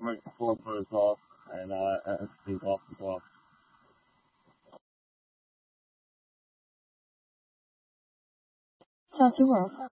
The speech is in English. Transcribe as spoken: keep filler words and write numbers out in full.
make the floor close off and uh, everything off as well. Sounds super.